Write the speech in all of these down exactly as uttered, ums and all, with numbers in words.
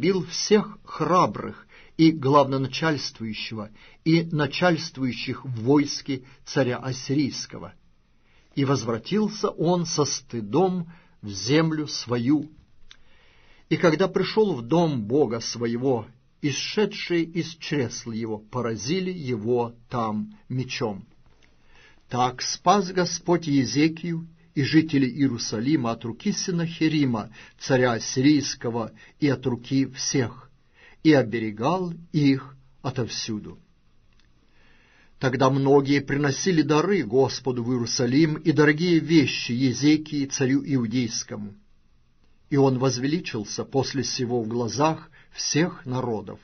истребил всех храбрых и главноначальствующего, и начальствующих в войске царя Ассирийского. И возвратился он со стыдом в землю свою. И когда пришел в дом Бога своего, исшедшие из чресла его поразили его там мечом. Так спас Господь Езекию и жителей Иерусалима от руки Сенахерима, царя Ассирийского, и от руки всех, и оберегал их отовсюду. Тогда многие приносили дары Господу в Иерусалим и дорогие вещи Езекии, царю Иудейскому. И он возвеличился после сего в глазах всех народов.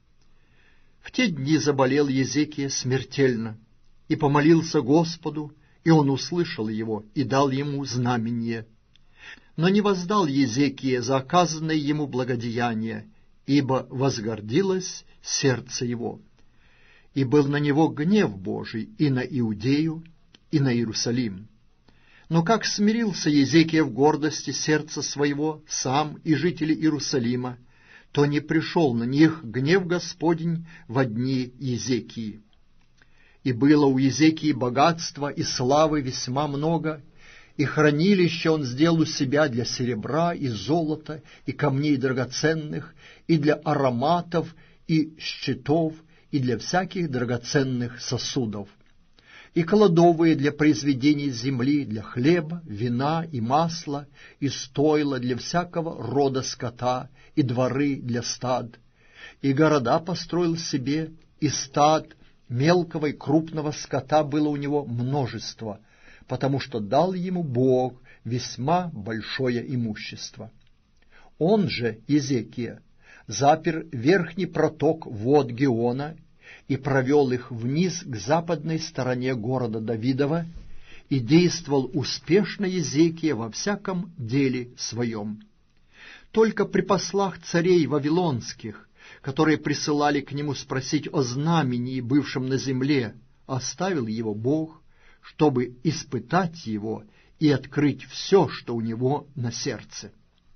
В те дни заболел Езекия смертельно, и помолился Господу, и он услышал его и дал ему знамение. Но не воздал Езекия за оказанное ему благодеяние, ибо возгордилось сердце его. И был на него гнев Божий и на Иудею, и на Иерусалим. Но как смирился Езекия в гордости сердца своего, сам и жители Иерусалима, то не пришел на них гнев Господень во дни Езекии. И было у Езекии богатства и славы весьма много, и хранилище он сделал у себя для серебра и золота, и камней драгоценных, и для ароматов, и щитов, и для всяких драгоценных сосудов, и кладовые для произведений земли, для хлеба, вина и масла, и стойла для всякого рода скота, и дворы для стад. И города построил себе, и стад мелкого и крупного скота было у него множество, потому что дал ему Бог весьма большое имущество. Он же, Езекия, запер верхний проток вод Геона и провел их вниз к западной стороне города Давидова, и действовал успешно Езекия во всяком деле своем. Только при послах царей вавилонских, которые присылали к нему спросить о знамении, бывшем на земле, оставил его Бог, чтобы испытать его и открыть все, что у него на сердце.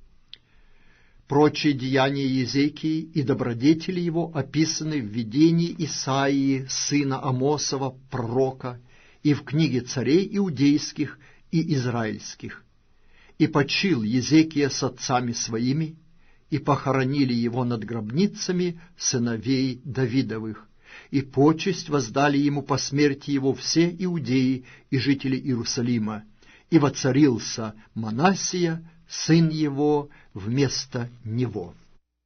Прочие деяния Езекии и добродетели его описаны в видении Исаии, сына Амосова, пророка, и в книге царей иудейских и израильских. И почил Езекия с отцами своими, и похоронили его над гробницами сыновей Давидовых, и почесть воздали ему по смерти его все иудеи и жители Иерусалима, и воцарился Манассия, сын его, вместо него.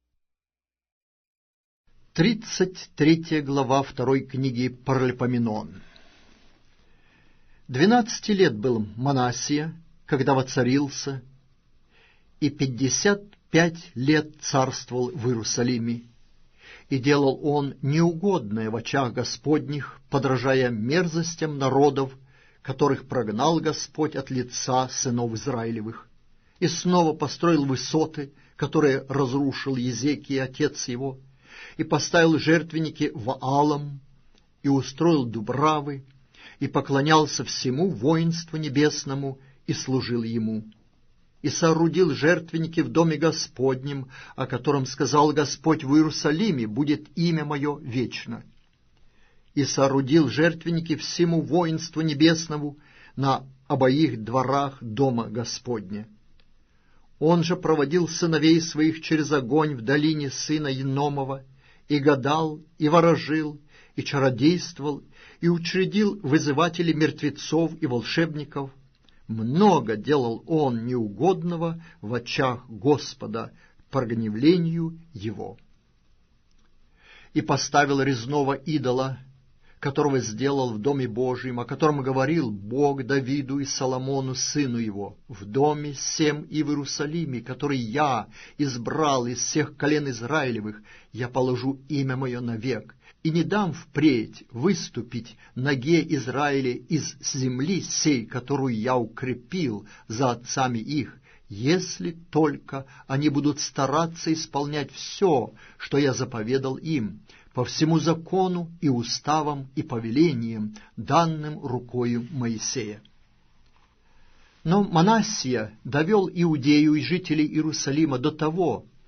Тридцать третья глава второй книги Паралипоменон. Двенадцати лет был Манассия, когда воцарился, и пятьдесят пять лет царствовал в Иерусалиме, и делал он неугодное в очах Господних, подражая мерзостям народов, которых прогнал Господь от лица сынов Израилевых, и снова построил высоты, которые разрушил Езекия, отец его, и поставил жертвенники Ваалам, и устроил дубравы, и поклонялся всему воинству небесному, и служил ему. И соорудил жертвенники в доме Господнем, о котором сказал Господь: в Иерусалиме будет имя мое вечно. И соорудил жертвенники всему воинству небесному на обоих дворах дома Господня. Он же проводил сыновей своих через огонь в долине сына Еномова, и гадал, и ворожил, и чародействовал, и учредил вызывателей мертвецов и волшебников. Много делал он неугодного в очах Господа по гневлению его. И поставил резного идола, которого сделал в доме Божьем, о котором говорил Бог Давиду и Соломону, сыну его: в доме сем и в Иерусалиме, который я избрал из всех колен Израилевых, я положу имя мое навек, и не дам впредь выступить ноге Израиля из земли сей, которую я укрепил за отцами их, если только они будут стараться исполнять все, что я заповедал им, по всему закону и уставам и повелениям, данным рукою Моисея. Но Манассия довел Иудею и жителей Иерусалима до того,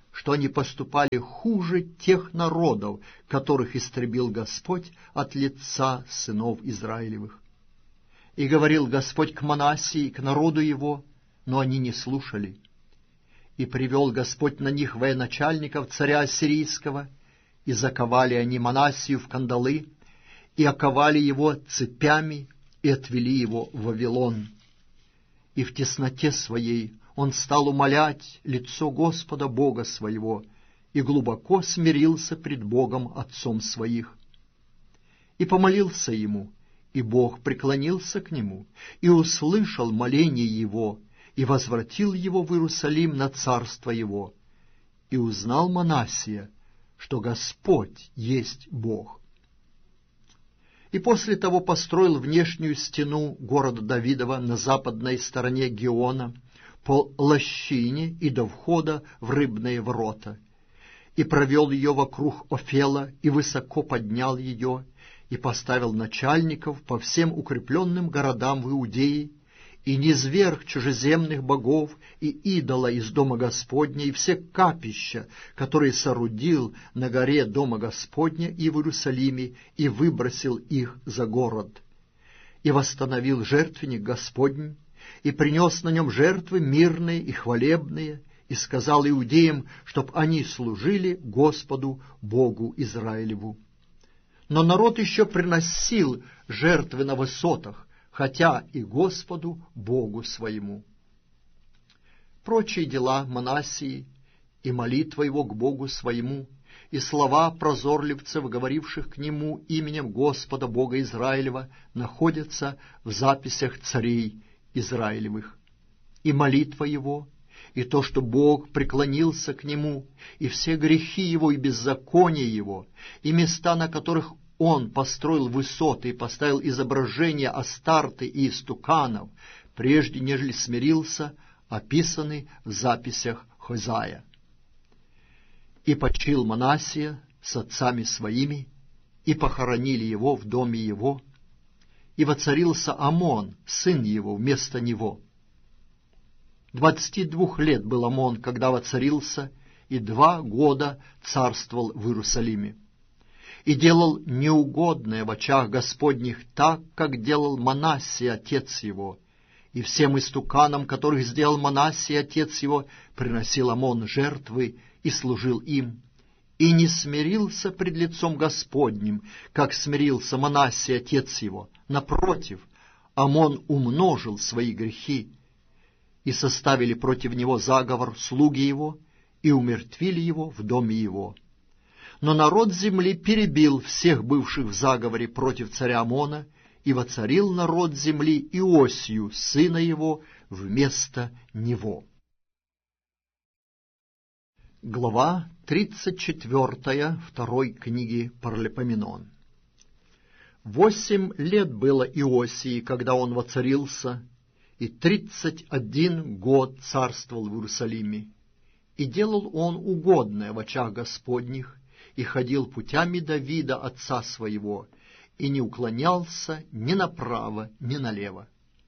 что они поступали хуже тех народов, которых истребил Господь от лица сынов Израилевых. И говорил Господь к Манассии и к народу его, но они не слушали. И привел Господь на них военачальников царя Ассирийского, и заковали они Манассию в кандалы, и оковали его цепями, и отвели его в Вавилон. И в тесноте своей он стал умолять лицо Господа Бога своего, и глубоко смирился пред Богом Отцом своих. И помолился ему, и Бог преклонился к нему, и услышал моление его, и возвратил его в Иерусалим на царство его. И узнал Манассия, что Господь есть Бог. И после того построил внешнюю стену города Давидова на западной стороне Гиона, по лощине и до входа в рыбные ворота, и провел ее вокруг Офела, и высоко поднял ее, и поставил начальников по всем укрепленным городам в Иудее, и низвергл чужеземных богов и идола из дома Господня, и все капища, которые соорудил на горе дома Господня и в Иерусалиме, и выбросил их за город. И восстановил жертвенник Господень, и принес на нем жертвы мирные и хвалебные, и сказал иудеям, чтоб они служили Господу Богу Израилеву. Но народ еще приносил жертвы на высотах, хотя и Господу Богу своему. Прочие дела Манассии и молитва его к Богу своему, и слова прозорливцев, говоривших к нему именем Господа Бога Израилева, находятся в записях царей Израилевых. И молитва его, и то, что Бог преклонился к нему, и все грехи его и беззакония его, и места, на которых он построил высоты и поставил изображения Астарты и истуканов, прежде нежели смирился, описаны в записях Хозая. И почил Манассия с отцами своими, и похоронили его в доме его, и воцарился Амон, сын его, вместо него. Двадцати двух лет был Амон, когда воцарился, и два года царствовал в Иерусалиме. И делал неугодное в очах Господних так, как делал Манассия, отец его. И всем истуканам, которых сделал Манассия, отец его, приносил Амон жертвы и служил им. И не смирился пред лицом Господним, как смирился Манассия, отец его. Напротив, Амон умножил свои грехи, и составили против него заговор слуги его, и умертвили его в доме его. Но народ земли перебил всех бывших в заговоре против царя Амона, и воцарил народ земли Иосию, сына его, вместо него. Глава тридцать четвертая второй книги Паралипоменон. Восемь лет было Иосии, когда он воцарился, и тридцать один год царствовал в Иерусалиме. И делал он угодное в очах Господних, и ходил путями Давида, отца своего, и не уклонялся ни направо, ни налево.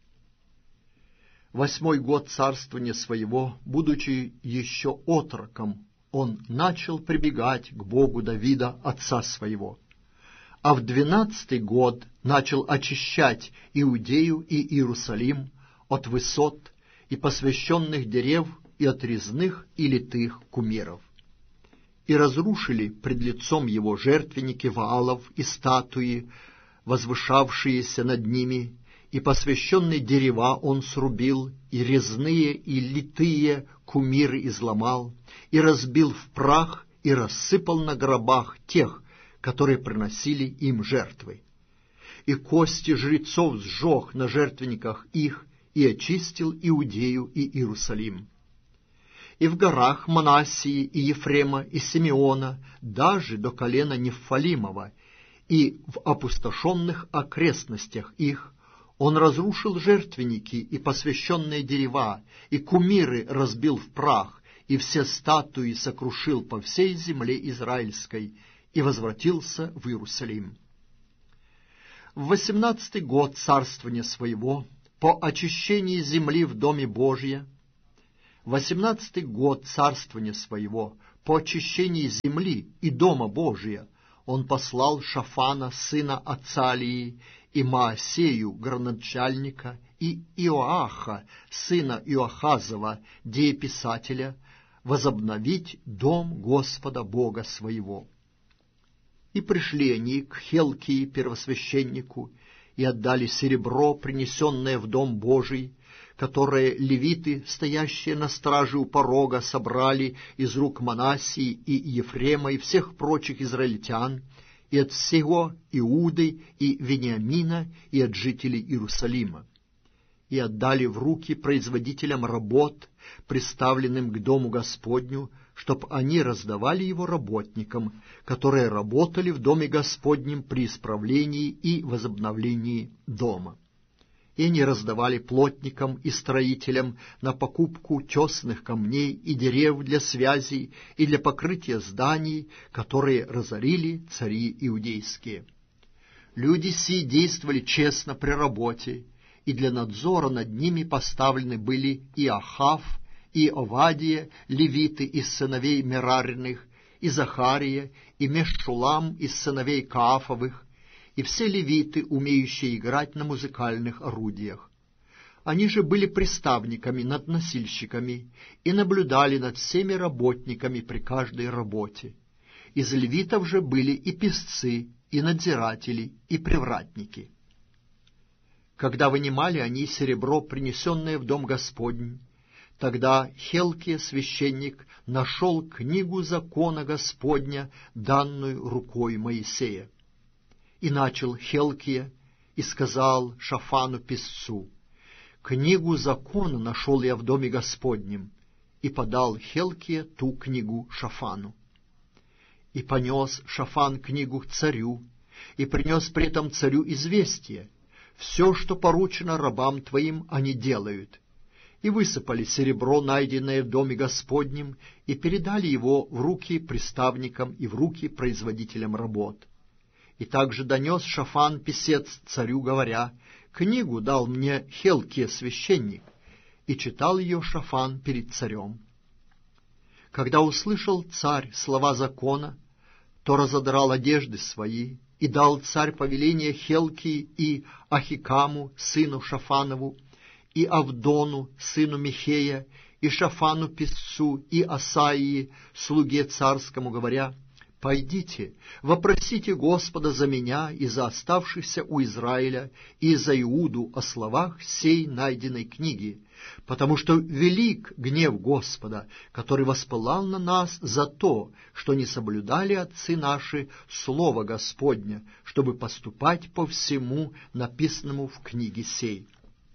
Восьмой год царствования своего, будучи еще отроком, он начал прибегать к Богу Давида, отца своего. А в двенадцатый год начал очищать Иудею и Иерусалим от высот и посвященных дерев и от резных и литых кумиров. И разрушили пред лицом его жертвенники Ваалов и статуи, возвышавшиеся над ними, и посвященные дерева он срубил, и резные и литые кумиры изломал, и разбил в прах, и рассыпал на гробах тех, которые приносили им жертвы. И кости жрецов сжег на жертвенниках их, и очистил Иудею и Иерусалим. И в горах Манассии и Ефрема и Симеона, даже до колена Нефалимова, и в опустошенных окрестностях их, он разрушил жертвенники и посвященные дерева, и кумиры разбил в прах, и все статуи сокрушил по всей земле израильской, и возвратился в Иерусалим. В восемнадцатый год царствования своего, по очищении земли в Доме Божьем, восемнадцатый год царствования своего, по очищении земли и дома Божия он послал Шафана, сына Ацалии, и Маасею, градоначальника, и Иоаха, сына Иоахазова, дееписателя, возобновить дом Господа Бога своего. И пришли они к Хелкии, первосвященнику, и отдали серебро, принесенное в дом Божий, которое левиты, стоящие на страже у порога, собрали из рук Манассии и Ефрема и всех прочих израильтян, и от всего Иуды и Вениамина, и от жителей Иерусалима, и отдали в руки производителям работ, приставленным к дому Господню, чтоб они раздавали его работникам, которые работали в доме Господнем при исправлении и возобновлении дома. И они раздавали плотникам и строителям на покупку тесных камней и дерев для связей и для покрытия зданий, которые разорили цари иудейские. Люди сии действовали честно при работе, и для надзора над ними поставлены были и Ахав, и Овадия, левиты из сыновей Мерариных, и Захария, и Мешулам из сыновей Каафовых, и все левиты, умеющие играть на музыкальных орудиях. Они же были приставниками над носильщиками и наблюдали над всеми работниками при каждой работе. Из левитов же были и песцы, и надзиратели, и привратники. Когда вынимали они серебро, принесенное в дом Господень, тогда Хелкия, священник, нашел книгу закона Господня, данную рукой Моисея. И начал Хелкия и сказал Шафану песцу: «Книгу закона нашел я в доме Господнем», и подал Хелкия ту книгу Шафану. И понес Шафан книгу к царю, и принес при этом царю известие: «Все, что поручено рабам твоим, они делают». И высыпали серебро, найденное в доме Господнем, и передали его в руки приставникам и в руки производителям работ. И также донес Шафан писец царю, говоря: «Книгу дал мне Хелкия священник», и читал ее Шафан перед царем. Когда услышал царь слова закона, то разодрал одежды свои, и дал царь повеление Хелкии и Ахикаму, сыну Шафанову, и Авдону, сыну Михея, и Шафану писцу, и Асаии, слуге царскому, говоря: «Пойдите, вопросите Господа за меня и за оставшихся у Израиля, и за Иуду о словах сей найденной книги, потому что велик гнев Господа, который воспылал на нас за то, что не соблюдали отцы наши слово Господня, чтобы поступать по всему написанному в книге сей».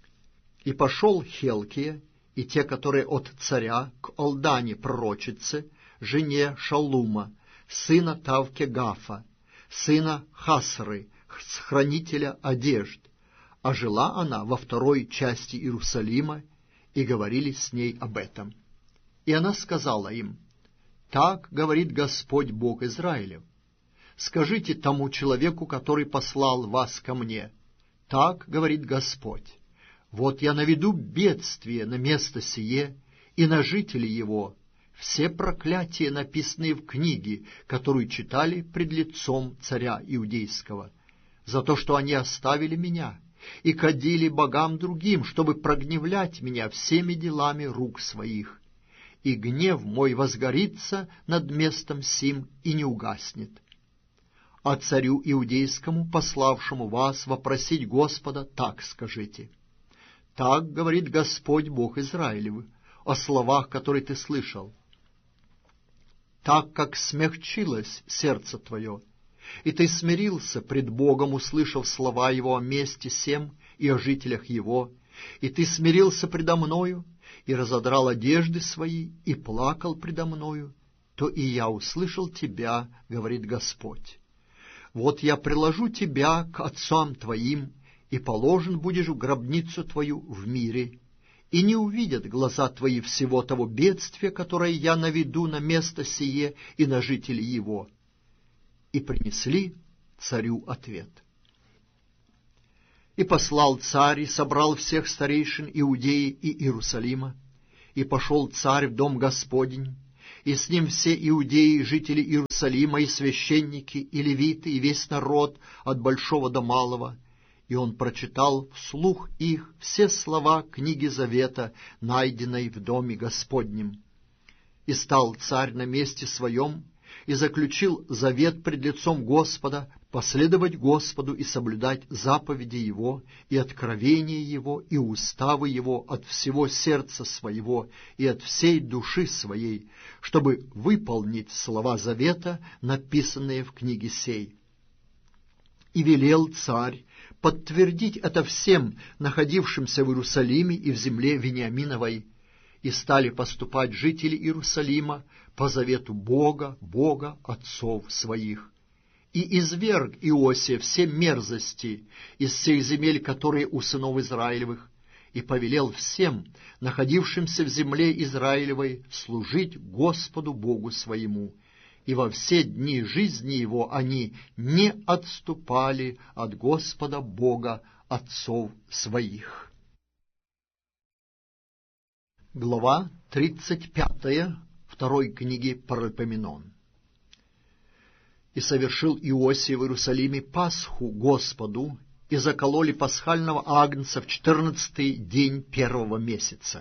И пошел Хелкия и те, которые от царя, к Олдане пророчице, жене Шалума, сына Тавкегафа, сына Хасры, хранителя одежд, а жила она во второй части Иерусалима, и говорили с ней об этом. И она сказала им: «Так говорит Господь Бог Израилев: скажите тому человеку, который послал вас ко мне: так говорит Господь: вот я наведу бедствие на место сие и на жителей его, все проклятия, написанные в книге, которую читали пред лицом царя Иудейского, за то, что они оставили меня и кадили богам другим, чтобы прогневлять меня всеми делами рук своих. И гнев мой возгорится над местом сим и не угаснет. А царю Иудейскому, пославшему вас вопросить Господа, так скажите: так говорит Господь Бог Израилев о словах, которые ты слышал. Так как смягчилось сердце твое, и ты смирился пред Богом, услышав слова Его о месте сем и о жителях Его, и ты смирился предо мною, и разодрал одежды свои, и плакал предо мною, то и я услышал тебя, говорит Господь. Вот я приложу тебя к отцам твоим, и положен будешь в гробницу твою в мире, и не увидят глаза твои всего того бедствия, которое я наведу на место сие и на жителей его». И принесли царю ответ. И послал царь, и собрал всех старейшин Иудеи и Иерусалима, и пошел царь в дом Господень, и с ним все иудеи, жители Иерусалима, и священники, и левиты, и весь народ от большого до малого. И он прочитал вслух их все слова книги Завета, найденной в доме Господнем. И стал царь на месте своем, и заключил завет пред лицом Господа, последовать Господу и соблюдать заповеди Его, и откровения Его, и уставы Его от всего сердца своего и от всей души своей, чтобы выполнить слова завета, написанные в книге сей. И велел царь подтвердить это всем, находившимся в Иерусалиме и в земле Вениаминовой, и стали поступать жители Иерусалима по завету Бога, Бога отцов своих. И изверг Иосия все мерзости из всех земель, которые у сынов Израилевых, и повелел всем, находившимся в земле Израилевой, служить Господу Богу своему. И во все дни жизни его они не отступали от Господа Бога отцов своих. Глава тридцать пятая второй книги Паралипоменон. И совершил Иосия в Иерусалиме Пасху Господу, и закололи пасхального агнца в четырнадцатый день первого месяца.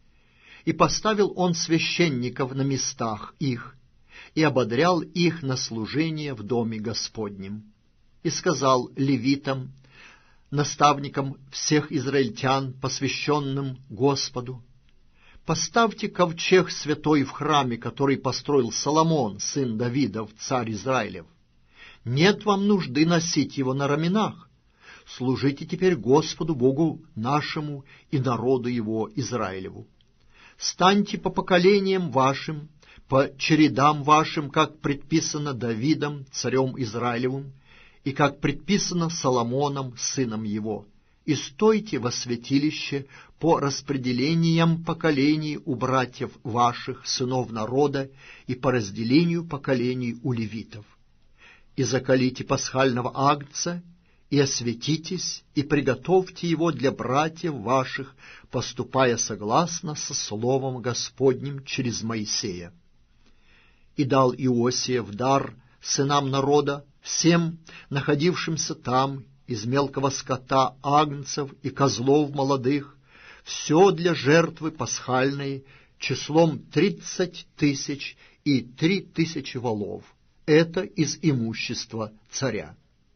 И поставил он священников на местах их, и ободрял их на служение в доме Господнем. И сказал левитам, наставникам всех израильтян, посвященным Господу: поставьте ковчег святой в храме, который построил Соломон, сын Давидов, царь Израилев. Нет вам нужды носить его на раменах. Служите теперь Господу Богу нашему и народу его Израилеву. Станьте по поколениям вашим, по чередам вашим, как предписано Давидом, царем Израилевым, и как предписано Соломоном, сыном его, и стойте во святилище по распределениям поколений у братьев ваших, сынов народа, и по разделению поколений у левитов. И заколите пасхального агнца, и осветитесь, и приготовьте его для братьев ваших, поступая согласно со словом Господним через Моисея. И дал Иосия в дар сынам народа, всем находившимся там, из мелкого скота, агнцев и козлов молодых, все для жертвы пасхальной, числом тридцать тысяч и три тысячи волов. Это из имущества царя.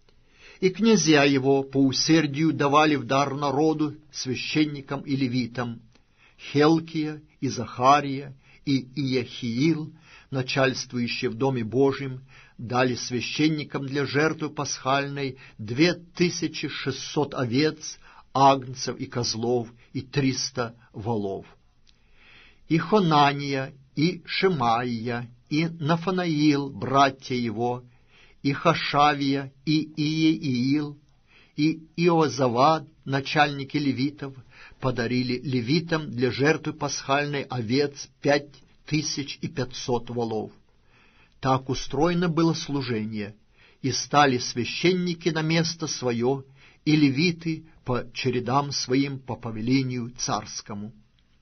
И князья его по усердию давали в дар народу, священникам и левитам, Хелкия и Захария и Иехиил, начальствующие в Доме Божьем, дали священникам для жертвы пасхальной две тысячи шестьсот овец, агнцев и козлов и триста волов. И Хонания, и Шемаия, и Нафанаил, братья его, и Хашавия, и Иеиил, и Иозавад, начальники левитов, подарили левитам для жертвы пасхальной овец пять тысяч и пятьсот волов. Так устроено было служение, и стали священники на место свое, и левиты по чередам своим по повелению царскому.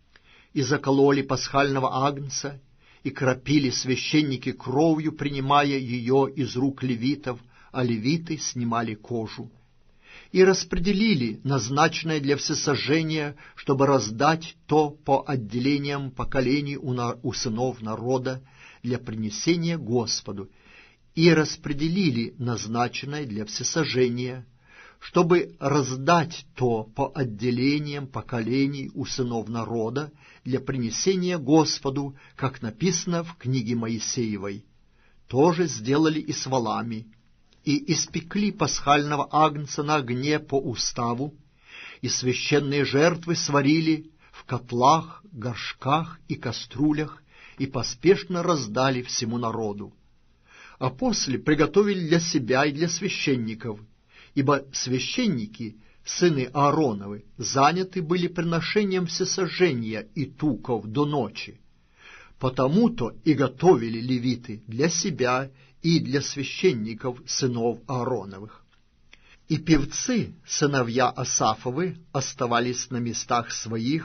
И закололи пасхального агнца, и кропили священники кровью, принимая ее из рук левитов, а левиты снимали кожу. И распределили назначенное для всесожжения, чтобы раздать то по отделениям поколений у, на, у сынов народа для принесения Господу, и распределили назначенное для всесожжения, чтобы раздать то по отделениям поколений у сынов народа для принесения Господу, как написано в книге Моисеевой. Тоже сделали и с волами, и испекли пасхального агнца на огне по уставу, и священные жертвы сварили в котлах, горшках и кастрюлях, и поспешно раздали всему народу. А после приготовили для себя и для священников, ибо священники, сыны Аароновы, заняты были приношением всесожжения и туков до ночи. Потому-то и готовили левиты для себя и для священников, сынов Аароновых. И певцы, сыновья Асафовы, оставались на местах своих,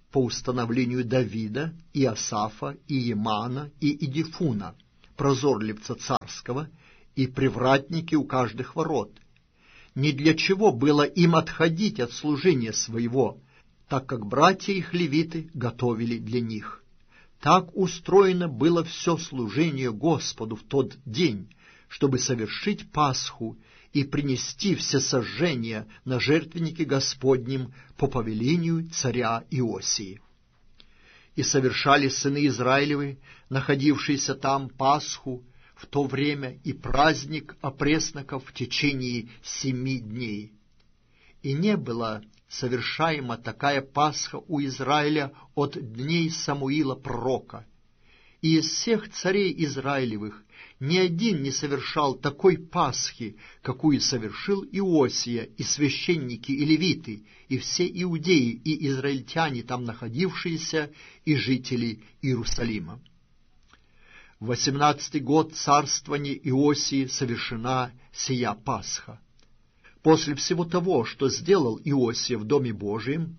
по установлению Давида, и Асафа, и Емана, и Идифуна, прозорливца царского, и привратники у каждых ворот. Ни для чего было им отходить от служения своего, так как братья их левиты готовили для них. Так устроено было все служение Господу в тот день, чтобы совершить Пасху и принести всесожжения на жертвеннике Господнем по повелению царя Иосии. И совершали сыны Израилевы, находившиеся там, Пасху в то время и праздник опресноков в течение семи дней. И не было совершаема такая Пасха у Израиля от дней Самуила пророка. И из всех царей Израилевых ни один не совершал такой Пасхи, какую совершил Иосия, и священники, и левиты, и все иудеи, и израильтяне, там находившиеся, и жители Иерусалима. В восемнадцатый год царствования Иосии совершена сия Пасха. После всего того, что сделал Иосия в Доме Божием,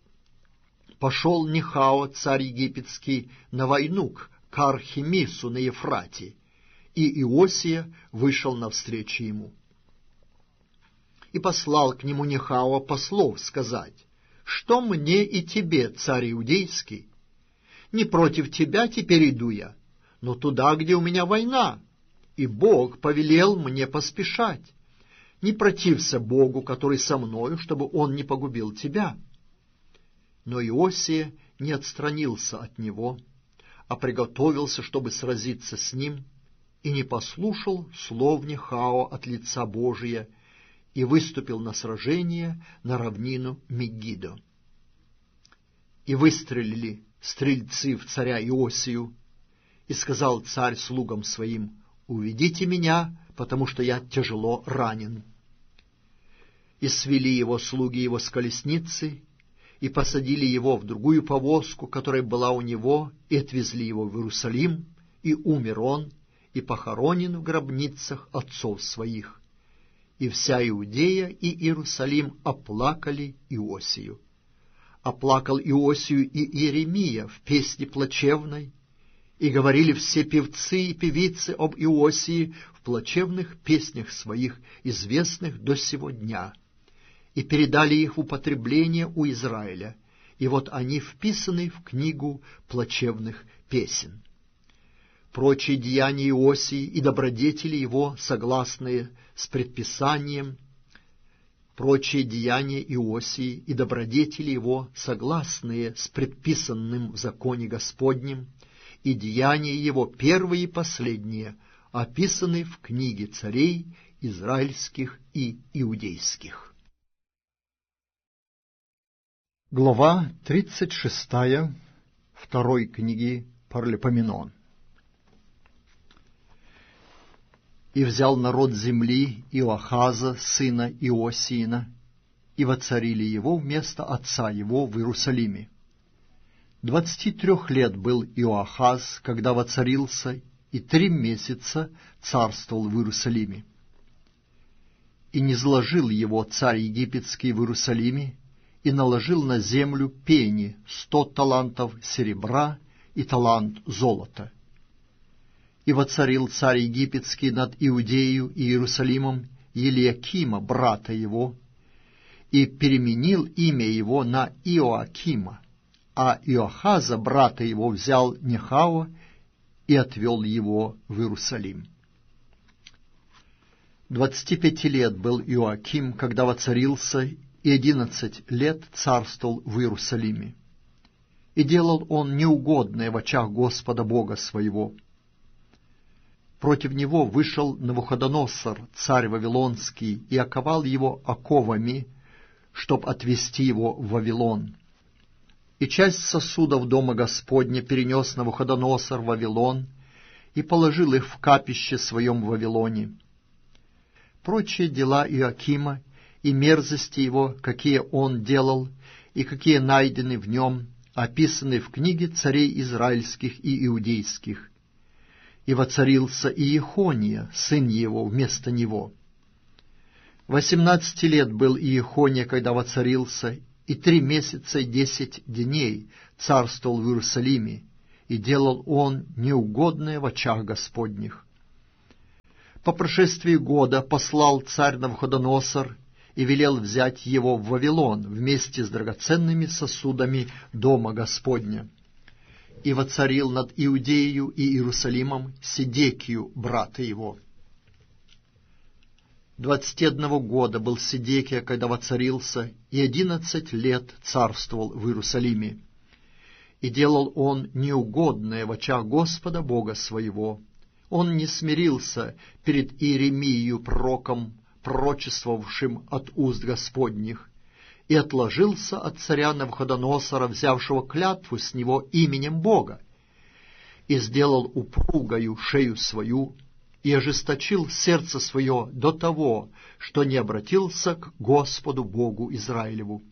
пошел Нехао, царь египетский, на войну к Кархемису на Ефрате, и Иосия вышел навстречу ему. И послал к нему Нехао послов сказать: «Что мне и тебе, царь иудейский? Не против тебя теперь иду я, но туда, где у меня война, и Бог повелел мне поспешать. Не протився Богу, который со мною, чтобы он не погубил тебя». Но Иосия не отстранился от него, а приготовился, чтобы сразиться с ним, и не послушал слов Нехао от лица Божия, и выступил на сражение на равнину Мегидо. И выстрелили стрельцы в царя Иосию, и сказал царь слугам своим: «Уведите меня, потому что я тяжело ранен». И свели его слуги его с колесницы, и посадили его в другую повозку, которая была у него, и отвезли его в Иерусалим, и умер он, и похоронен в гробницах отцов своих. И вся Иудея и Иерусалим оплакали Иосию. Оплакал Иосию и Иеремия в песне плачевной, и говорили все певцы и певицы об Иосии в плачевных песнях своих, известных до сего дня, и передали их в употребление у Израиля, и вот они вписаны в книгу плачевных песен. Прочие деяния Иосии и добродетели его, согласные с предписанием, прочие деяния Иосии и добродетели его, согласные с предписанным в законе Господнем, и деяния его, первые и последние, описаны в книге царей израильских и иудейских. Глава тридцать шестая второй книги Паралипоменон. «И взял народ земли Иоахаза, сына Иосиина, и воцарили его вместо отца его в Иерусалиме. Двадцати трех лет был Иоахаз, когда воцарился, и три месяца царствовал в Иерусалиме. И низложил его царь египетский в Иерусалиме, и наложил на землю пени сто талантов серебра и талант золота. И воцарил царь египетский над Иудею и Иерусалимом Елиакима, брата его, и переменил имя его на Иоакима, а Иоахаза, брата его, взял Нехао и отвел его в Иерусалим. Двадцати пяти лет был Иоаким, когда воцарился, и одиннадцать лет царствовал в Иерусалиме. И делал он неугодное в очах Господа Бога своего. Против него вышел Навуходоносор, царь Вавилонский, и оковал его оковами, чтоб отвести его в Вавилон. И часть сосудов дома Господня перенес Навуходоносор в Вавилон и положил их в капище своем в Вавилоне. Прочие дела Иоакима и мерзости его, какие он делал, и какие найдены в нем, описаны в книге царей израильских и иудейских. И воцарился Иехония, сын его, вместо него. Восемнадцати лет был Иехония, когда воцарился, и три месяца и десять дней царствовал в Иерусалиме, и делал он неугодное в очах Господних. По прошествии года послал царь Навуходоносор и велел взять его в Вавилон вместе с драгоценными сосудами дома Господня. И воцарил над Иудеей и Иерусалимом Седекию, брата его. Двадцати одного года был Седекия, когда воцарился, и одиннадцать лет царствовал в Иерусалиме. И делал он неугодное в очах Господа Бога своего. Он не смирился перед Иеремией пророком, пророчествовавшим от уст Господних, и отложился от царя Навуходоносора, взявшего клятву с него именем Бога, и сделал упругою шею свою, и ожесточил сердце свое до того, что не обратился к Господу Богу Израилеву.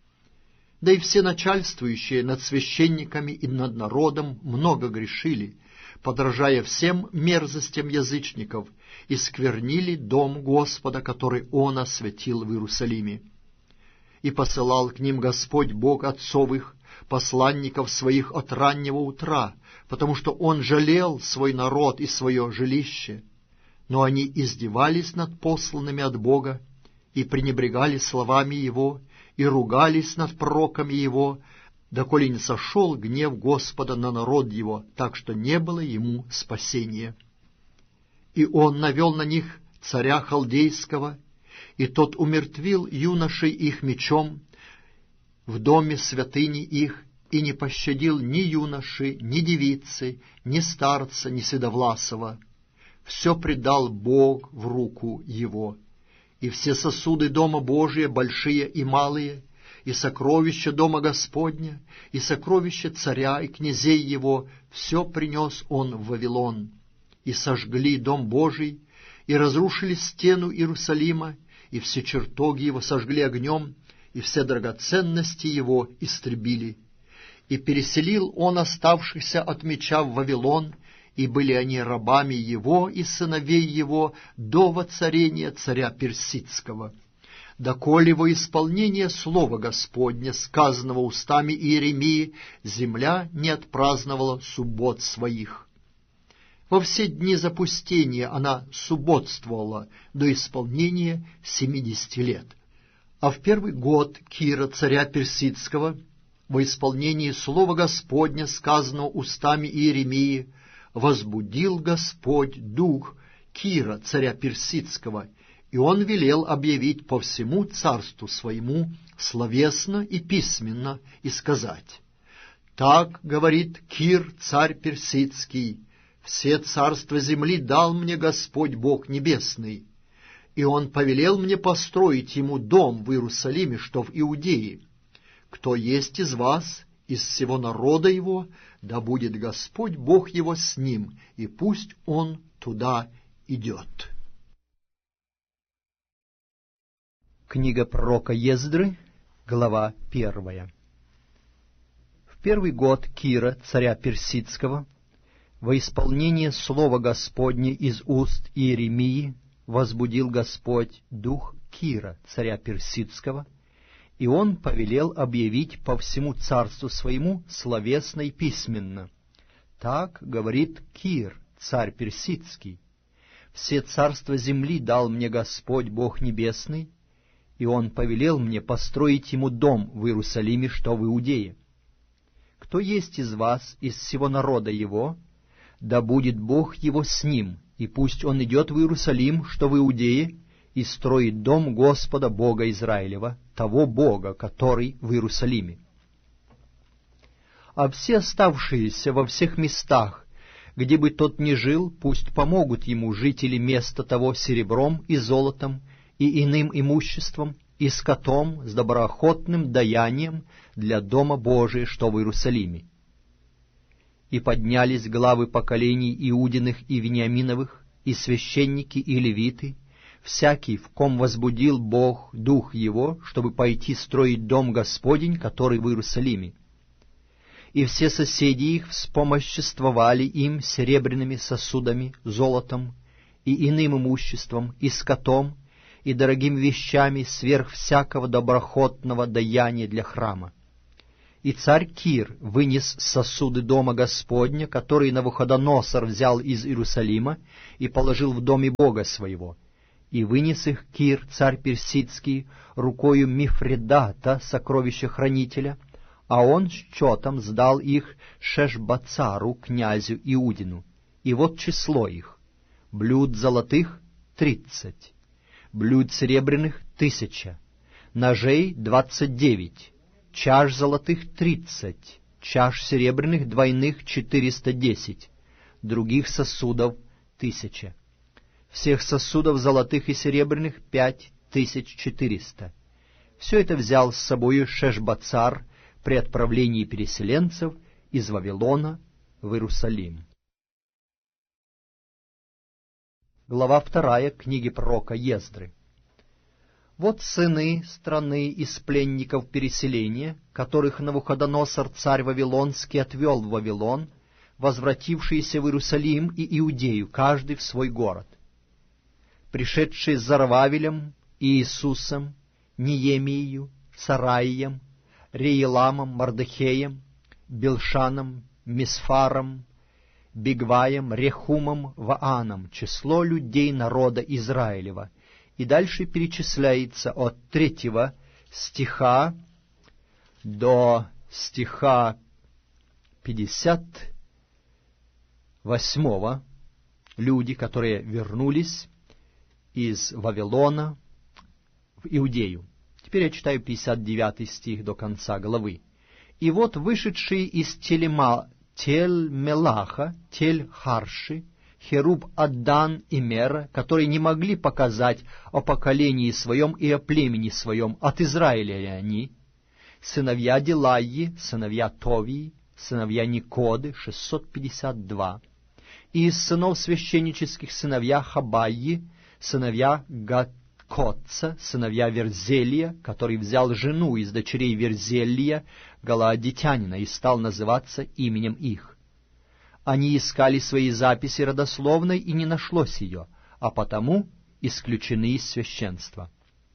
Да и все начальствующие над священниками и над народом много грешили, подражая всем мерзостям язычников, и сквернили дом Господа, который Он освятил в Иерусалиме. И посылал к ним Господь Бог отцов их, посланников своих от раннего утра, потому что Он жалел свой народ и свое жилище. Но они издевались над посланными от Бога, и пренебрегали словами Его, и ругались над пророками Его, доколе не сошел гнев Господа на народ Его, так что не было ему спасения. И Он навел на них царя Халдейского, и тот умертвил юношей их мечом в доме святыни их, и не пощадил ни юноши, ни девицы, ни старца, ни седовласого. Все предал Бог в руку его. И все сосуды дома Божия, большие и малые, и сокровища дома Господня, и сокровища царя и князей его, все принес он в Вавилон. И сожгли дом Божий, и разрушили стену Иерусалима, и все чертоги его сожгли огнем, и все драгоценности его истребили. И переселил он оставшихся от меча в Вавилон, и были они рабами его и сыновей его до воцарения царя Персидского, доколе во исполнение слова Господня, сказанного устами Иеремии, земля не отпраздновала суббот своих. Во все дни запустения она субботствовала до исполнения семидесяти лет. А в первый год Кира, царя Персидского, во исполнении слова Господня, сказанного устами Иеремии, возбудил Господь дух Кира, царя Персидского, и он велел объявить по всему царству своему словесно и письменно и сказать: «Так говорит Кир, царь Персидский, все царства земли дал мне Господь Бог Небесный, и Он повелел мне построить Ему дом в Иерусалиме, что в Иудее. Кто есть из вас, из всего народа Его, да будет Господь Бог Его с ним, и пусть Он туда идет». Книга пророка Ездры, глава первая. В первый год Кира, царя Персидского, во исполнение слова Господне из уст Иеремии, возбудил Господь дух Кира, царя Персидского, и он повелел объявить по всему царству своему словесно и письменно: «Так говорит Кир, царь Персидский, все царства земли дал мне Господь Бог Небесный, и Он повелел мне построить Ему дом в Иерусалиме, что в Иудее. Кто есть из вас, из всего народа Его, да будет Бог Его с ним, и пусть он идет в Иерусалим, что в Иудее, и строит дом Господа Бога Израилева, того Бога, который в Иерусалиме. А все оставшиеся во всех местах, где бы тот ни жил, пусть помогут ему жители места того серебром и золотом, и иным имуществом, и скотом с доброохотным даянием для Дома Божия, что в Иерусалиме. И поднялись главы поколений Иудиных и Вениаминовых, и священники, и левиты, всякий, в ком возбудил Бог дух его, чтобы пойти строить дом Господень, который в Иерусалиме. И все соседи их вспомоществовали им серебряными сосудами, золотом, и иным имуществом, и скотом, и дорогими вещами сверх всякого доброхотного даяния для храма. И царь Кир вынес сосуды дома Господня, которые Навуходоносор взял из Иерусалима и положил в доме Бога своего. И вынес их Кир, царь персидский, рукою Мифредата, сокровища-хранителя, а он счетом сдал их Шешбацару, князю Иудину. И вот число их: блюд золотых — тридцать, блюд серебряных — тысяча, ножей — двадцать девять, чаш золотых — тридцать, чаш серебряных двойных — четыреста десять, других сосудов — тысяча. Всех сосудов золотых и серебряных — пять тысяч четыреста. Все это взял с собою Шешбацар при отправлении переселенцев из Вавилона в Иерусалим. Глава вторая книги пророка Ездры. Вот сыны страны из пленников переселения, которых Навуходоносор царь Вавилонский отвел в Вавилон, возвратившиеся в Иерусалим и Иудею, каждый в свой город. Пришедшие с Зарвавелем, Иисусом, Неемией, Сараием, Рееламом, Мардехеем, Билшаном, Мисфаром, Бигваем, Рехумом, Вааном, число людей народа Израилева. И дальше перечисляется от третьего стиха до стиха пятьдесят восьмого люди, которые вернулись из Вавилона в Иудею. Теперь я читаю пятьдесят девятый стих до конца главы. «И вот вышедшие из Телема, Тель-Мелаха, Тель-Харши, Херуб, Аддан и Мера, которые не могли показать о поколении своем и о племени своем, от Израиля ли они, сыновья Дилайи, сыновья Товии, сыновья Никоды, шестьсот пятьдесят два, и из сынов священнических сыновья Хабайи, сыновья Гакотца, сыновья Верзелия, который взял жену из дочерей Верзелия, галаадитянина, и стал называться именем их. Они искали свои записи родословной, и не нашлось ее, а потому исключены из священства.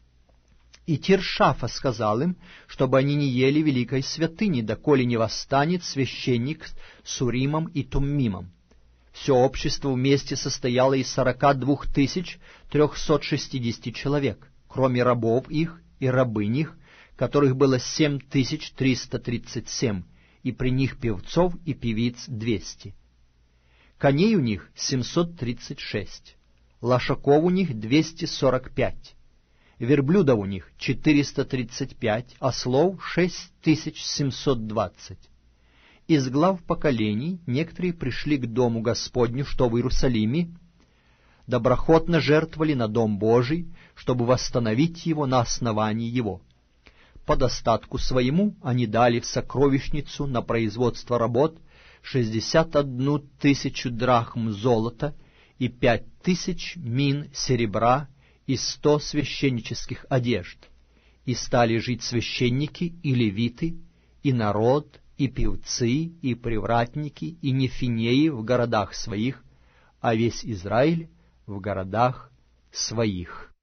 И Тиршафа сказал им, чтобы они не ели великой святыни, доколе не восстанет священник с Уримом и Туммимом. Все общество вместе состояло из сорока двух тысяч трехсот шестидесяти человек, кроме рабов их и рабынь их, которых было семь тысяч триста тридцать семь, и при них певцов и певиц двести. Коней у них семьсот тридцать шесть, лошаков у них двести сорок пять, верблюдов у них четыреста тридцать пять, ослов шесть тысяч семьсот двадцать. Из глав поколений некоторые пришли к дому Господню, что в Иерусалиме, доброхотно жертвовали на дом Божий, чтобы восстановить его на основании его. По достатку своему они дали в сокровищницу на производство работ шестьдесят одну тысячу драхм золота и пять тысяч мин серебра и сто священнических одежд. И стали жить священники и левиты, и народ, и певцы, и привратники, и нефинеи в городах своих, а весь Израиль в городах своих.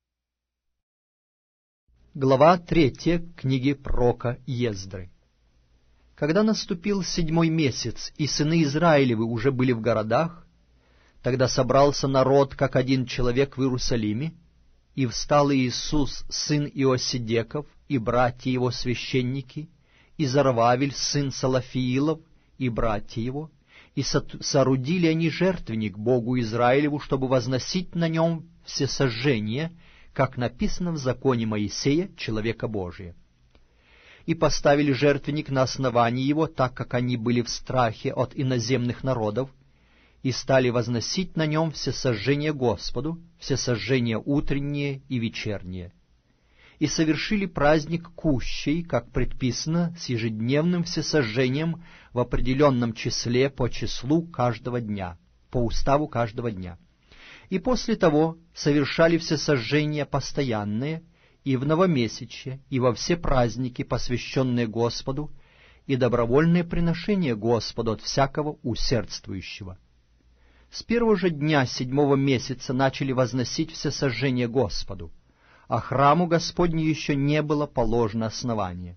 Глава третья книги пророка Ездры. Когда наступил седьмой месяц, и сыны Израилевы уже были в городах, тогда собрался народ, как один человек в Иерусалиме, и встал Иисус, сын Иосидеков, и братья его священники, и Зарвавель, сын Салафиилов, и братья его, и соорудили они жертвенник Богу Израилеву, чтобы возносить на нем всесожжение, как написано в законе Моисея, человека Божия. И поставили жертвенник на основании его, так как они были в страхе от иноземных народов, и стали возносить на нем всесожжение Господу, всесожжение утреннее и вечернее. И совершили праздник кущей, как предписано, с ежедневным всесожжением в определенном числе по числу каждого дня, по уставу каждого дня. И после того совершали всесожжения постоянные, и в новомесячье, и во все праздники, посвященные Господу, и добровольное приношение Господу от всякого усердствующего. С первого же дня седьмого месяца начали возносить всесожжение Господу, а храму Господню еще не было положено основание.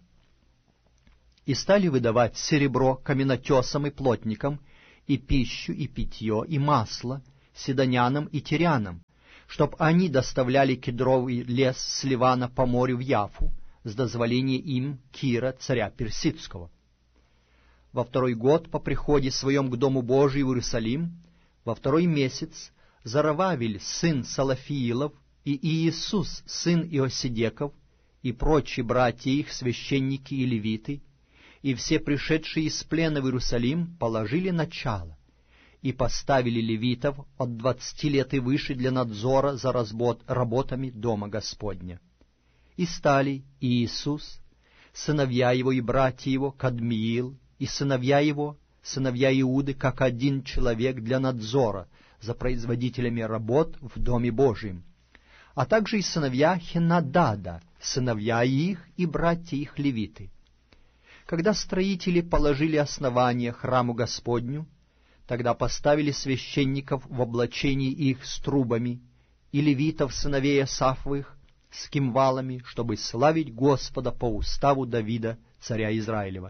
И стали выдавать серебро каменотесам и плотникам, и пищу, и питье, и масло сидонянам и тирянам, чтоб они доставляли кедровый лес с Ливана по морю в Яфу, с дозволения им Кира, царя Персидского. Во второй год по приходе своем к Дому Божию в Иерусалим, во второй месяц, Зарававель, сын Салафиилов, и Иисус, сын Иосидеков, и прочие братья их, священники и левиты, и все пришедшие из плена в Иерусалим положили начало, и поставили левитов от двадцати лет и выше для надзора за разбот, работами Дома Господня. И стали Иисус, сыновья его и братья его, Кадмиил, и сыновья его, сыновья Иуды, как один человек для надзора за производителями работ в Доме Божием, а также и сыновья Хенадада, сыновья их и братья их левиты. Когда строители положили основание храму Господню, тогда поставили священников в облачении их с трубами, и левитов сыновей Асафовых с кимвалами, чтобы славить Господа по уставу Давида, царя Израилева.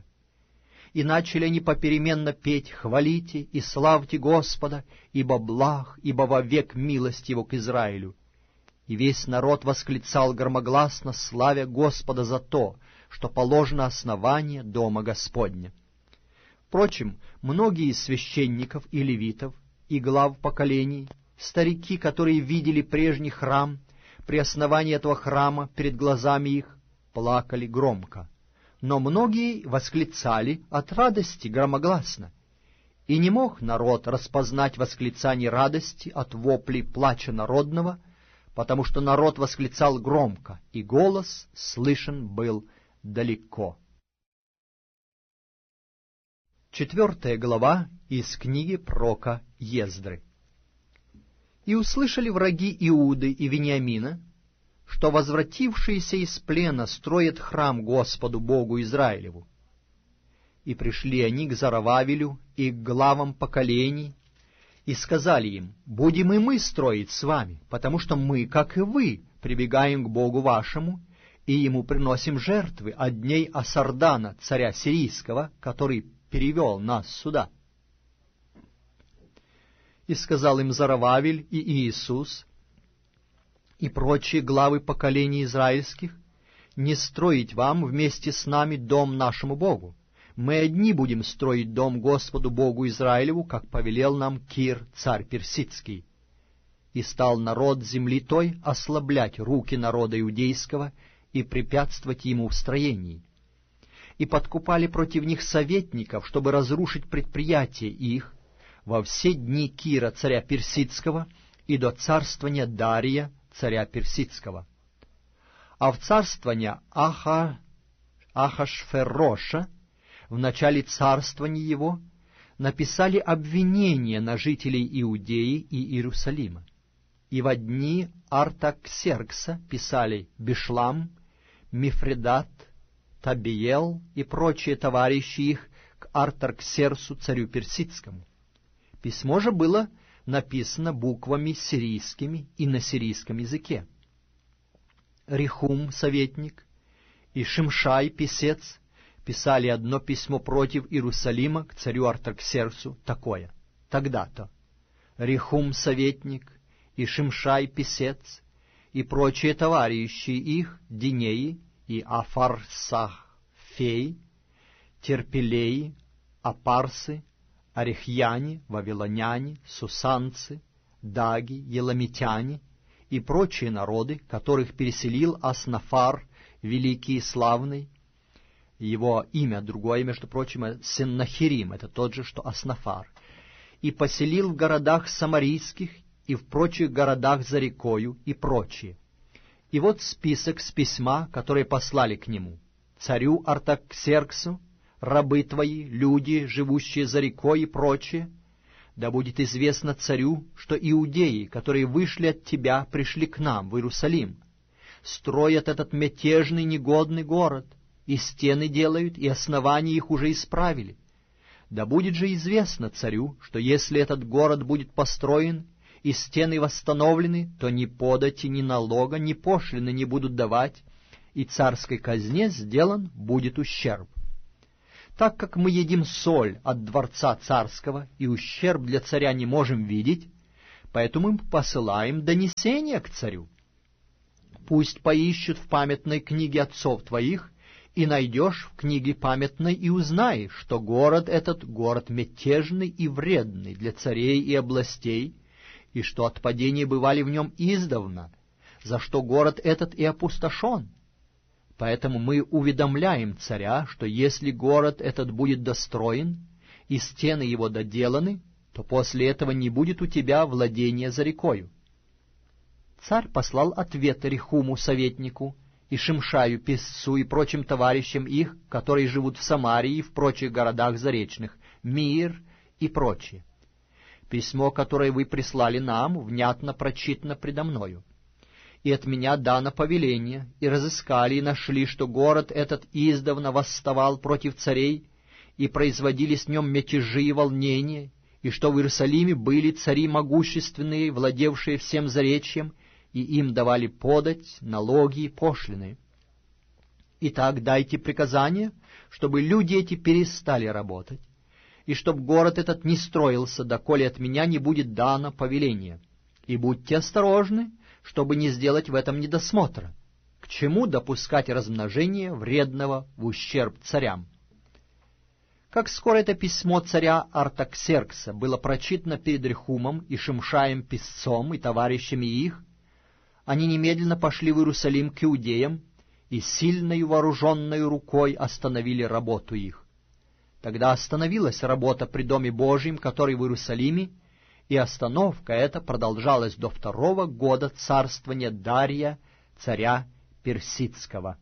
И начали они попеременно петь: «Хвалите и славьте Господа, ибо благ, ибо вовек милость его к Израилю». И весь народ восклицал громогласно, славя Господа за то, что положено основание Дома Господня. Впрочем, многие из священников и левитов, и глав поколений, старики, которые видели прежний храм, при основании этого храма перед глазами их, плакали громко. Но многие восклицали от радости громогласно. И не мог народ распознать восклицание радости от воплей плача народного, потому что народ восклицал громко, и голос слышен был далеко. Четвертая глава из книги пророка Ездры. «И услышали враги Иуды и Вениамина, что возвратившиеся из плена строят храм Господу Богу Израилеву. И пришли они к Зарававелю и к главам поколений, и сказали им: будем и мы строить с вами, потому что мы, как и вы, прибегаем к Богу вашему, и ему приносим жертвы от дней Асардана, царя сирийского, который перевел нас сюда. И сказал им Зарававель и Иисус, и прочие главы поколений израильских: не строить вам вместе с нами дом нашему Богу. Мы одни будем строить дом Господу Богу Израилеву, как повелел нам Кир, царь Персидский. И стал народ земли той ослаблять руки народа иудейского и препятствовать ему в строении. И подкупали против них советников, чтобы разрушить предприятия их во все дни Кира, царя Персидского, и до царствования Дария, царя Персидского. А в царствование Аха... Ахашфероша, в начале царствования его, написали обвинения на жителей Иудеи и Иерусалима. И во дни Артаксеркса писали Бишлам, Мифредат, Табиел и прочие товарищи их к Артаксерсу, царю Персидскому. Письмо же было написано буквами сирийскими и на сирийском языке. Рехум, советник, и Шимшай, писец, писали одно письмо против Иерусалима к царю Артаксерсу такое: тогда-то Рехум, советник, и Шимшай, писец, и прочие товарищи их, Динеи и Афарсахфей, Терпелеи, Апарсы, Арехьяне, Вавилоняне, Сусанцы, Даги, Еламитяне и прочие народы, которых переселил Аснафар, великий и славный. Его имя другое, между прочим, Сеннахирим, это тот же, что Аснафар, и поселил в городах самарийских и в прочих городах за рекою и прочие. И вот список с письма, которые послали к нему: царю Артаксерксу, рабы твои, люди, живущие за рекой и прочее, да будет известно царю, что иудеи, которые вышли от тебя, пришли к нам в Иерусалим, строят этот мятежный негодный город, и стены делают, и основания их уже исправили. Да будет же известно царю, что если этот город будет построен, и стены восстановлены, то ни подати, ни налога, ни пошлины не будут давать, и царской казне сделан будет ущерб. Так как мы едим соль от дворца царского, и ущерб для царя не можем видеть, поэтому мы посылаем донесение к царю. Пусть поищут в памятной книге отцов твоих, и найдешь в книге памятной, и узнаешь, что город этот — город мятежный и вредный для царей и областей, и что отпадения бывали в нем издавна, за что город этот и опустошен. Поэтому мы уведомляем царя, что если город этот будет достроен, и стены его доделаны, то после этого не будет у тебя владения за рекою. Царь послал ответ Рехуму советнику, и Шимшаю писцу, и прочим товарищам их, которые живут в Самарии и в прочих городах заречных, Мир и прочие. Письмо, которое вы прислали нам, внятно прочитано предо мною. И от меня дано повеление, и разыскали, и нашли, что город этот издавна восставал против царей, и производили с нем мятежи и волнения, и что в Иерусалиме были цари могущественные, владевшие всем заречьем, и им давали подать, налоги и пошлины. Итак, дайте приказание, чтобы люди эти перестали работать, и чтоб город этот не строился, доколе от меня не будет дано повеление. И будьте осторожны, чтобы не сделать в этом недосмотра. К чему допускать размножение вредного в ущерб царям? Как скоро это письмо царя Артаксеркса было прочитано перед Рехумом и Шимшаем писцом и товарищами их, они немедленно пошли в Иерусалим к иудеям и сильною вооруженной рукой остановили работу их. Тогда остановилась работа при Доме Божьем, который в Иерусалиме, и остановка эта продолжалась до второго года царствования Дария, царя Персидского.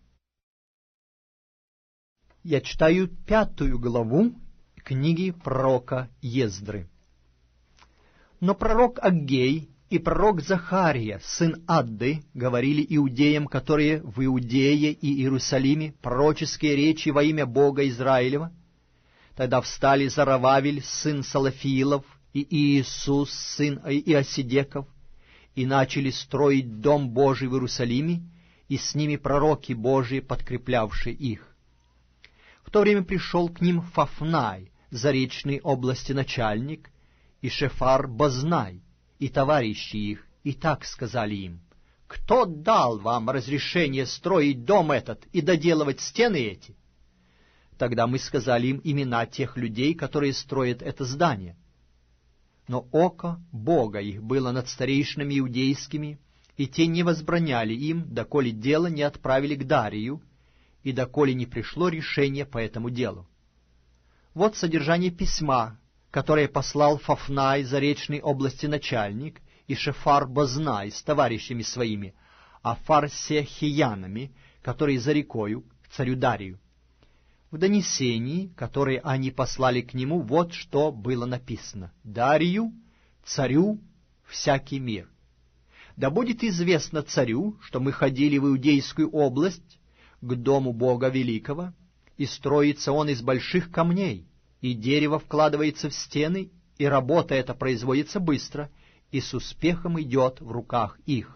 Я читаю пятую главу книги пророка Ездры. Но пророк Аггей и пророк Захария, сын Адды, говорили иудеям, которые в Иудее и Иерусалиме, пророческие речи во имя Бога Израилева. Тогда встали Зарававель, сын Салафиилов, и Иисус, сын Иосидеков, и начали строить Дом Божий в Иерусалиме, и с ними пророки Божии, подкреплявшие их. В то время пришел к ним Фафнай, заречной области начальник, и Шефар Базнай, и товарищи их, и так сказали им: «Кто дал вам разрешение строить дом этот и доделывать стены эти?» Тогда мы сказали им имена тех людей, которые строят это здание. Но око Бога их было над старейшинами иудейскими, и те не возбраняли им, доколе дело не отправили к Дарию, и доколе не пришло решение по этому делу. Вот содержание письма, которое послал Фафнай, заречной области начальник, и Шефар Базнай с товарищами своими, а фарсехиянами, которые за рекою, к царю Дарию. В донесении, которое они послали к нему, вот что было написано: «Дарию, царю, всякий мир. Да будет известно царю, что мы ходили в Иудейскую область к дому Бога Великого, и строится он из больших камней, и дерево вкладывается в стены, и работа эта производится быстро, и с успехом идет в руках их».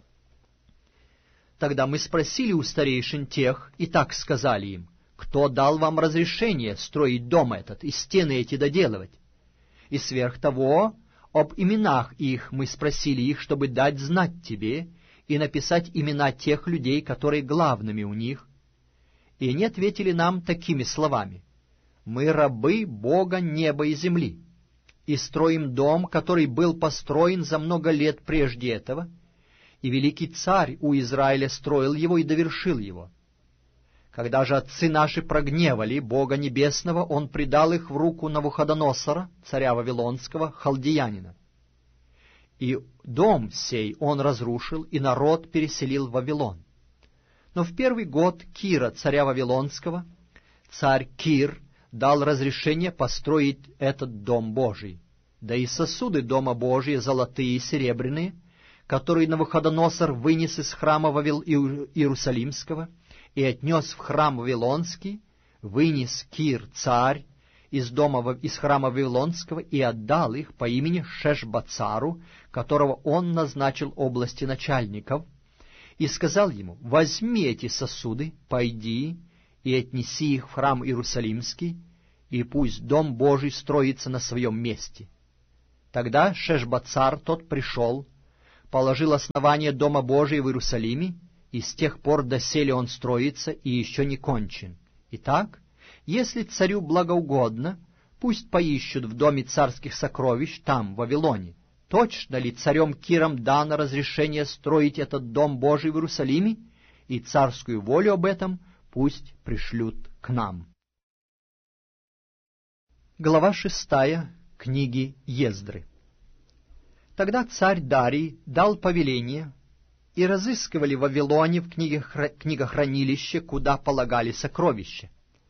Тогда мы спросили у старейшин тех, и так сказали им: «Кто дал вам разрешение строить дом этот и стены эти доделывать?» И сверх того, об именах их мы спросили их, чтобы дать знать тебе и написать имена тех людей, которые главными у них. И они ответили нам такими словами: «Мы рабы Бога неба и земли, и строим дом, который был построен за много лет прежде этого, и великий царь у Израиля строил его и довершил его. Когда же отцы наши прогневали Бога Небесного, он предал их в руку Навуходоносора, царя Вавилонского, халдеянина. И дом сей он разрушил, и народ переселил в Вавилон. Но в первый год Кира, царя Вавилонского, царь Кир дал разрешение построить этот дом Божий, да и сосуды дома Божия, золотые и серебряные, которые Навуходоносор вынес из храма Вавил... Иерусалимского и отнес в храм Вавилонский, вынес Кир, царь, из дома, из храма Вавилонского, и отдал их по имени Шешбацару, которого он назначил области начальников, и сказал ему: «Возьми эти сосуды, пойди и отнеси их в храм Иерусалимский, и пусть дом Божий строится на своем месте». Тогда Шешбацар тот пришел, положил основание дома Божия в Иерусалиме, и с тех пор доселе он строится и еще не кончен. Итак, если царю благоугодно, пусть поищут в доме царских сокровищ там, в Вавилоне, точно ли царем Киром дано разрешение строить этот дом Божий в Иерусалиме, и царскую волю об этом пусть пришлют к нам. Глава шестая книги Ездры. Тогда царь Дарий дал повеление, и разыскивали в Вавилоне в книгохранилище, куда полагали сокровища.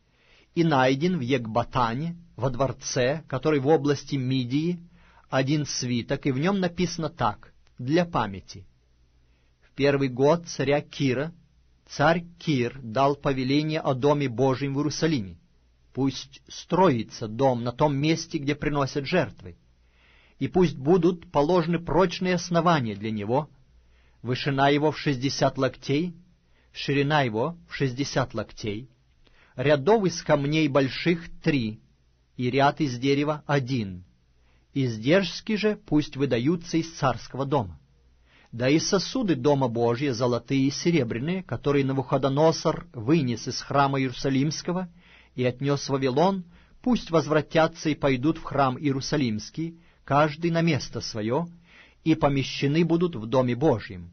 И найден в Екбатане, во дворце, который в области Мидии, один свиток, и в нем написано так, для памяти. В первый год царя Кира царь Кир дал повеление о доме Божьем в Иерусалиме. Пусть строится дом на том месте, где приносят жертвы, и пусть будут положены прочные основания для него, вышина его в шестьдесят локтей, ширина его в шестьдесят локтей, рядов из камней больших три, и ряд из дерева один. Издержки же пусть выдаются из царского дома. Да и сосуды дома Божия, золотые и серебряные, которые Навуходоносор вынес из храма Иерусалимского и отнес в Вавилон, пусть возвратятся и пойдут в храм Иерусалимский, каждый на место свое, и помещены будут в доме Божьем.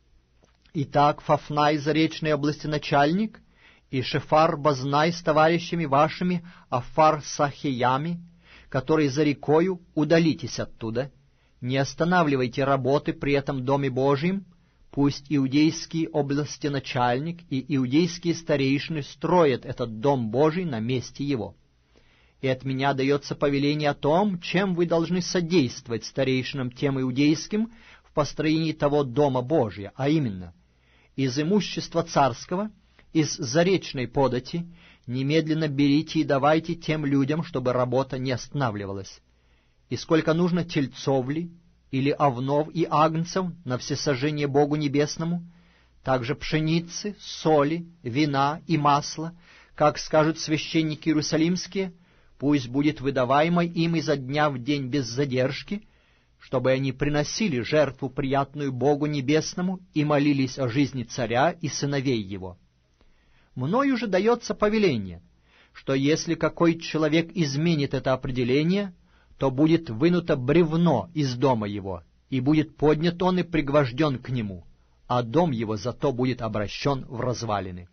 Итак, Фафнай, заречной области начальник, и Шефар Базнай с товарищами вашими, Афар Сахиями, которые за рекою, удалитесь оттуда, не останавливайте работы при этом доме Божьем, пусть иудейские области начальник и иудейские старейшины строят этот дом Божий на месте его. И от меня дается повеление о том, чем вы должны содействовать старейшинам тем иудейским в построении того дома Божия, а именно, из имущества царского, из заречной подати, немедленно берите и давайте тем людям, чтобы работа не останавливалась. И сколько нужно тельцов ли, или овнов и агнцев на всесожжение Богу Небесному, также пшеницы, соли, вина и масла, как скажут священники иерусалимские, пусть будет выдаваемо им изо дня в день без задержки, чтобы они приносили жертву приятную Богу Небесному и молились о жизни царя и сыновей его. Мною же дается повеление, что если какой человек изменит это определение, то будет вынуто бревно из дома его, и будет поднят он и пригвожден к нему, а дом его зато будет обращен в развалины.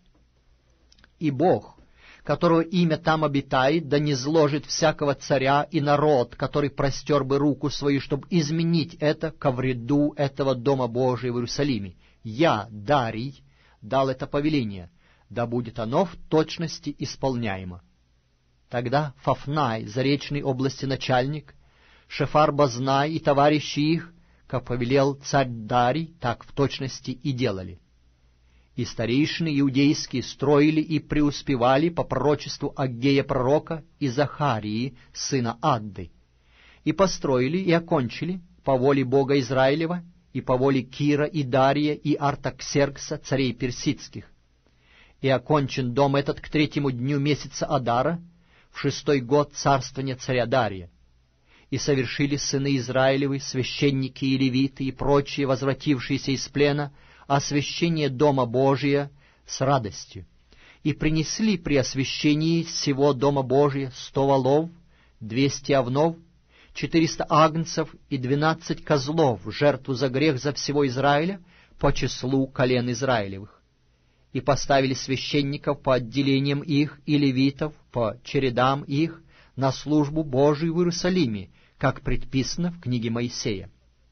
И Бог, которого имя там обитает, да не зложит всякого царя и народ, который простер бы руку свою, чтобы изменить это ко вреду этого дома Божия в Иерусалиме. Я, Дарий, дал это повеление, да будет оно в точности исполняемо. Тогда Фафнай, заречной области начальник, Шефар Базнай и товарищи их, как повелел царь Дарий, так в точности и делали. И старейшины иудейские строили и преуспевали по пророчеству Аггея пророка и Захарии, сына Адды, и построили и окончили по воле Бога Израилева и по воле Кира и Дария и Артаксеркса, царей персидских. И окончен дом этот к третьему дню месяца Адара, в шестой год царствования царя Дария. И совершили сыны Израилевы, священники и левиты и прочие, возвратившиеся из плена, освящение дома Божия с радостью, и принесли при освящении всего дома Божия сто волов, двести овнов, четыреста агнцев и двенадцать козлов в жертву за грех за всего Израиля по числу колен Израилевых. И поставили священников по отделениям их и левитов по чередам их на службу Божию в Иерусалиме, как предписано в книге Моисея.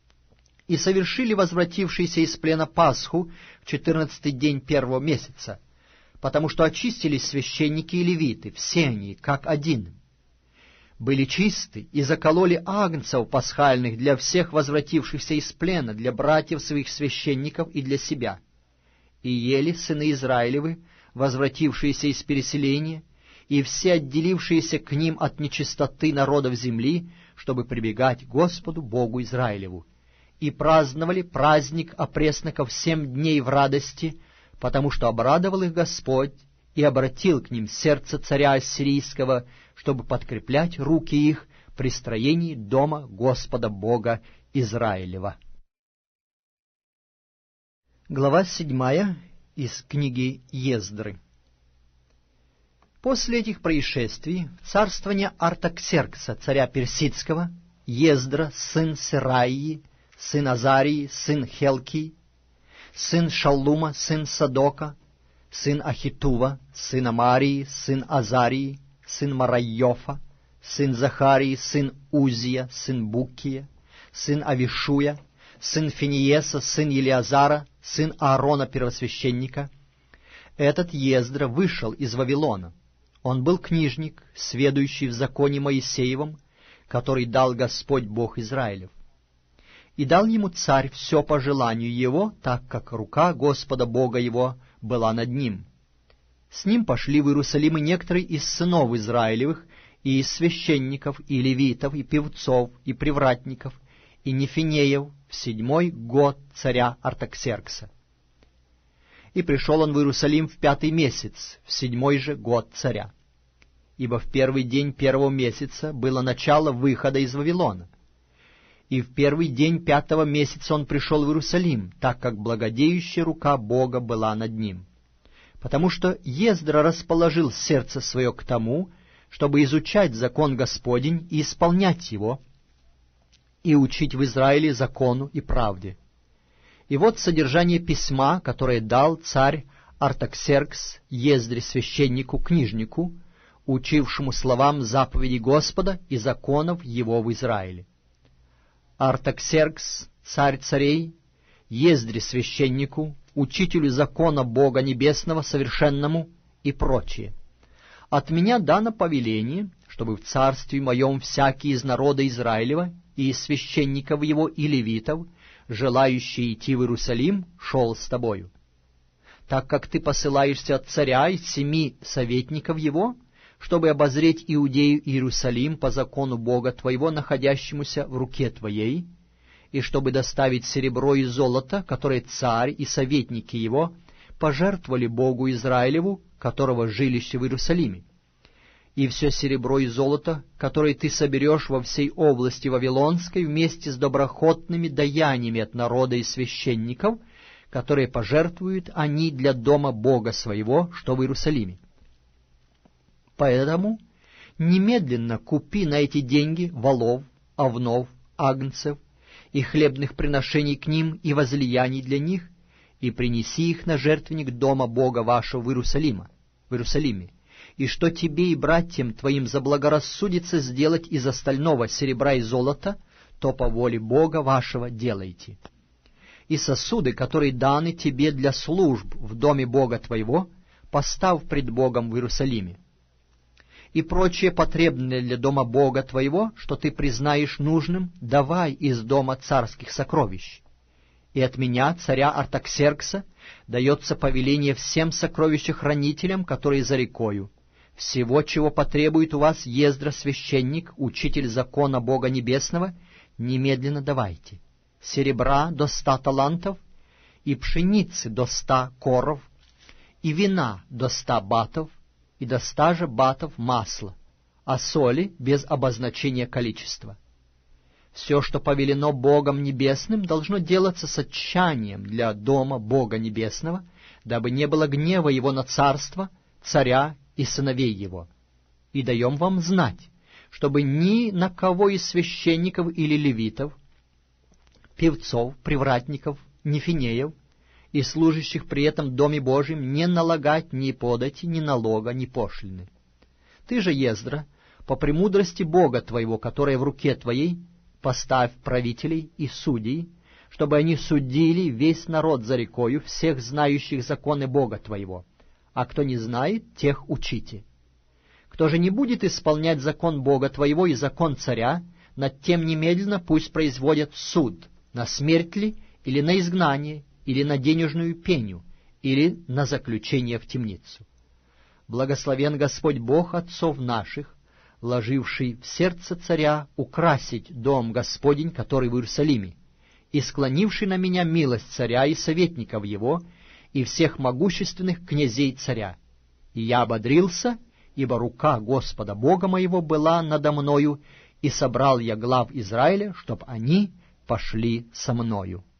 И совершили возвратившиеся из плена Пасху в четырнадцатый день первого месяца, потому что очистились священники и левиты, все они, как один. Были чисты и закололи агнцев пасхальных для всех возвратившихся из плена, для братьев своих священников и для себя. И ели сыны Израилевы, возвратившиеся из переселения, и все отделившиеся к ним от нечистоты народов земли, чтобы прибегать к Господу Богу Израилеву, и праздновали праздник опресноков семь дней в радости, потому что обрадовал их Господь и обратил к ним сердце царя ассирийского, чтобы подкреплять руки их при строении дома Господа Бога Израилева. Глава седьмая из книги Ездры. После этих происшествий в царствование Артаксеркса, царя персидского, Ездра, сын Сераии, сын Азарии, сын Хелкии, сын Шаллума, сын Садока, сын Ахитува, сын Амарии, сын Азарии, сын Марайофа, сын Захарии, сын Узия, сын Буккия, сын Авишуя, сын Финиеса, сын Елиазара, сын Аарона первосвященника. Этот Ездра вышел из Вавилона. Он был книжник, сведущий в законе Моисеевом, который дал Господь Бог Израилев. И дал ему царь все по желанию его, так как рука Господа Бога его была над ним. С ним пошли в Иерусалим и некоторые из сынов Израилевых, и из священников, и левитов, и певцов, и привратников, и нефинеев в седьмой год царя Артаксеркса. И пришел он в Иерусалим в пятый месяц, в седьмой же год царя. Ибо в первый день первого месяца было начало выхода из Вавилона. И в первый день пятого месяца он пришел в Иерусалим, так как благодеющая рука Бога была над ним. Потому что Ездра расположил сердце свое к тому, чтобы изучать закон Господень и исполнять его, и учить в Израиле закону и правде. И вот содержание письма, которое дал царь Артаксеркс Ездре священнику, книжнику, учившему словам заповедей Господа и законов его в Израиле. Артаксеркс, царь царей, Ездре священнику, учителю закона Бога Небесного совершенному и прочее. От меня дано повеление, чтобы в царстве моем всякий из народа Израилева и из священников его и левитов, желающий идти в Иерусалим, шел с тобою. Так как ты посылаешься от царя и семи советников его, чтобы обозреть Иудею и Иерусалим по закону Бога твоего, находящемуся в руке твоей, и чтобы доставить серебро и золото, которые царь и советники его пожертвовали Богу Израилеву, которого жилище в Иерусалиме. И все серебро и золото, которое ты соберешь во всей области Вавилонской, вместе с доброхотными даяниями от народа и священников, которые пожертвуют они для дома Бога своего, что в Иерусалиме. Поэтому немедленно купи на эти деньги волов, овнов, агнцев и хлебных приношений к ним и возлияний для них, и принеси их на жертвенник дома Бога вашего в Иерусалиме, в Иерусалиме, и что тебе и братьям твоим заблагорассудится сделать из остального серебра и золота, то по воле Бога вашего делайте. И сосуды, которые даны тебе для служб в доме Бога твоего, поставь пред Богом в Иерусалиме. И прочее потребное для дома Бога твоего, что ты признаешь нужным, давай из дома царских сокровищ. И от меня, царя Артаксеркса, дается повеление всем сокровищехранителям, которые за рекою. Всего, чего потребует у вас Ездра священник, учитель закона Бога Небесного, немедленно давайте. Серебра до ста талантов, и пшеницы до ста коров, и вина до ста батов, и до ста же батов масла, а соли без обозначения количества. Все, что повелено Богом Небесным, должно делаться с отчаянием для дома Бога Небесного, дабы не было гнева его на царство, царя и сыновей его. И даем вам знать, чтобы ни на кого из священников или левитов, певцов, привратников, нефинеев и служащих при этом доме Божьем не налагать ни подати, ни налога, ни пошлины. Ты же, Ездра, по премудрости Бога твоего, которая в руке твоей, поставь правителей и судей, чтобы они судили весь народ за рекою, всех знающих законы Бога твоего, а кто не знает, тех учите. Кто же не будет исполнять закон Бога твоего и закон царя, над тем немедленно пусть производят суд, на смерть ли, или на изгнание, или на денежную пеню, или на заключение в темницу. Благословен Господь Бог отцов наших, вложивший в сердце царя украсить дом Господень, который в Иерусалиме, и склонивший на меня милость царя и советников его, и всех могущественных князей царя. И я ободрился, ибо рука Господа Бога моего была надо мною, и собрал я глав Израиля, чтоб они пошли со мною.